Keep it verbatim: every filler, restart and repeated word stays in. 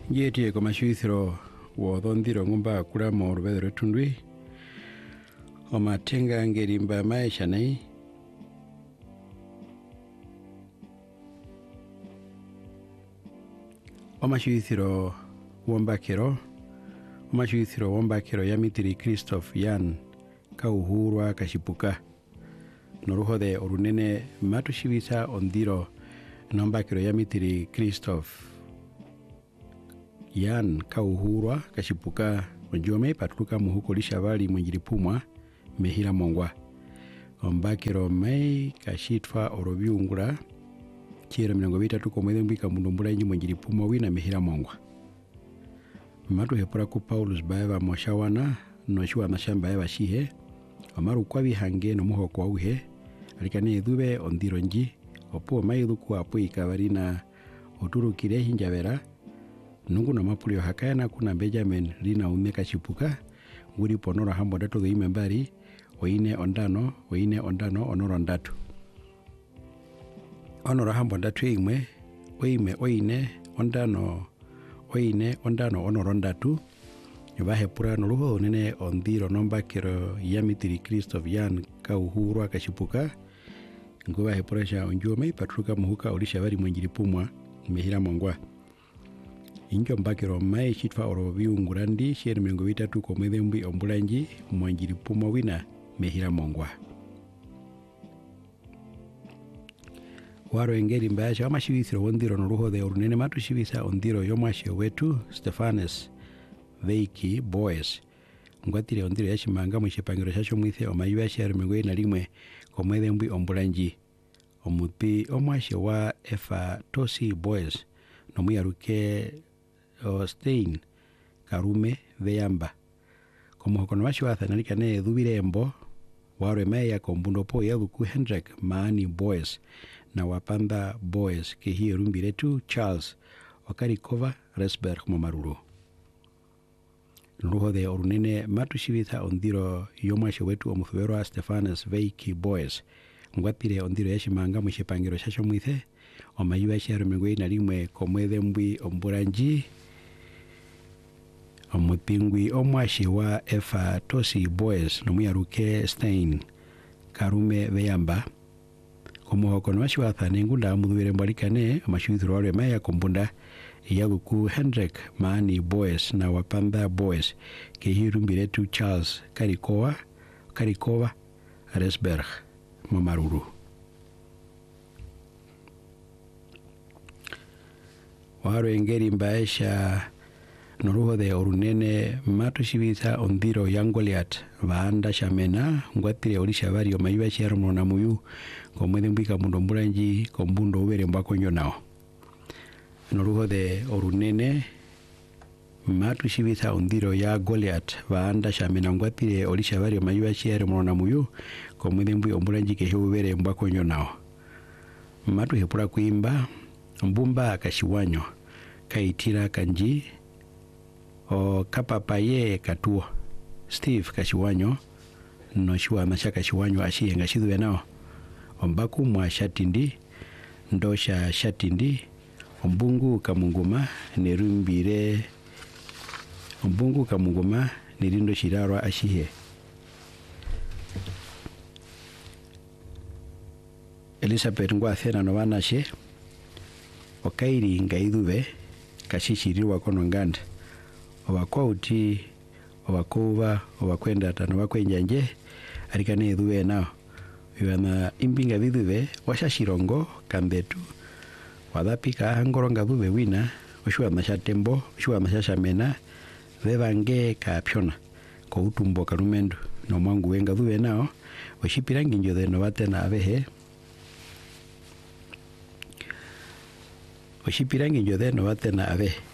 Yetie kwa mashuithiro wothondhiro ngumba kura mo rubethero tundwi o matenga ngerimba maisha nei o mashuithiro wombakero o mashuithiro wombakero ya mitiri Christoph Yan kauhurwa kashipuka noruhode orunene matushivisa ondiro nombakero ya mitiri Christoph Yan kauhurwa kashipuka onjome patuluka muhuko lishavali mwenjilipumwa mehira mongwa ombakero mei kashitwa orobyungura chiro mirongo itatu komwezi mbika mundumbula inji mwenjilipumwa wina mehira mongwa matu hepura ku Paulus baeva moshawana noshua mashamba eva shihe amaru kwa bihange no muho kwa uhe alikane dhube ondiro nji opo maidu ku apo ikavarina oturukire hinjavera nungu na mapulio hakana kuna Benjamin lina umeka chipuka nguri ponora hambo dato the imembari oine ondano oine ondano onoro ndatu onora hambo datu imwe oime oine ondano oine ondano onoro ndatu bahe pura noruho nene ondiro nombakero yamitiri Christoph Yan kauhurwa kashipuka nguba he pura sha onjume patruka muhuka olishavari mwenjilipumwa mehira mongwa injo mbakero mai chitwa orobyungurandi sheri mirongo itatu komwezi mbi ombulanji mwenjilipumwa wina mehira mongwa waro engeri mbasha amashivithiro wondiro noruho de orunene matu shivisa ondiro yomwashe wetu Stephanus Veiki Boys ngwatire ondiro yashimanga mwishipangiro shasho mwithe omayuwa sheri mirongo ina limwe komwezi mbi ombulanji omupi omwashe wa Efa Tosi Boys nomuyaruke o Stein Karume Veyamba como hokono washiwatha nalikane dhubirembo waro meya kombundo po yaguku Hendrik Maani Boys na Wapanda Boys kihiyo rumbiretu Charles Wakarikova Resberg Momaruru nuruho de orunene matushivitha ondiro yomwashe wetu omufubero Stephanus Veiki Boys ngwatire ondiro yashimanga mwishipangiro shasho mwithe omayuwa shero mirongo ina limwe komwezi mbwi ombulanji omupingwi omwashi wa Efa Tosi Boys nomuyaruke Stein Karume Veyamba komo hokono washiwatha nengunda mudhubire mbalikane amashivithiro wale maya kombunda yaguku Hendrik Maani Boys na Wapanda Boys kehirumbiretu Charles Karikova Karikova Resberg Momaruru waro engeri mbaesha noruho de orunene matushivitha ondiro yangoliat vaanda shamena ngwatire olishavari omayuwa shero mona muyu komwezi mbika mundo mbulanji kombundo ubere mbakonyo nao noruho de orunene matushivitha ondiro ya Goliath vaanda shamena ngwatire olishavari omayuwa shero mona muyu komwezi mbika mbulanji kehe ubere mbakonyo nao matu hepura kuimba mbumba kashiwanyo kaitira kanji o kapapaye katuo Steve kashiwanyo no shua masha kashiwanyo ashiye ngashidwe nao ombaku mwa shatindi ndosha shatindi ombungu kamunguma nerumbire ombungu kamunguma nirindo shirarwa ashiye Elizabeth ngwathena no banashe okairi ngaidube kashishiriwa kono nganda obakwauti obakuba obakwenda tano bakwenjanje alikane idube nao yana imbinga bidube washashirongo kambetu wadapika angoronga dube wina oshwa mashatembo oshwa mashashamena bebange kapyona ko utumbo kalumendo no mwangu wenga dube nao oshipirangi njode no batena abehe oshipirangi njode no batena abehe